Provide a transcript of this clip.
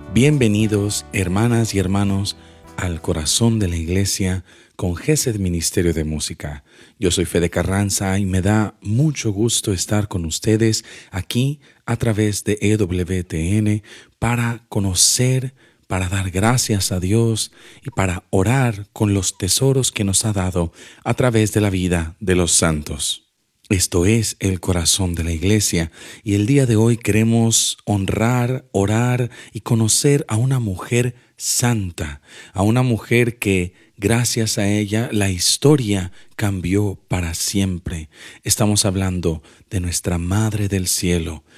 Bienvenidos, hermanas y hermanos, al corazón de la iglesia con GESED Ministerio de Música. Yo soy Fede Carranza y me da mucho gusto estar con ustedes aquí a través de EWTN para conocer, para dar gracias a Dios y para orar con los tesoros que nos ha dado a través de la vida de los santos. Esto es el corazón de la iglesia y el día de hoy queremos honrar, orar y conocer a una mujer santa, a una mujer que gracias a ella la historia cambió para siempre. Estamos hablando de nuestra Madre del Cielo,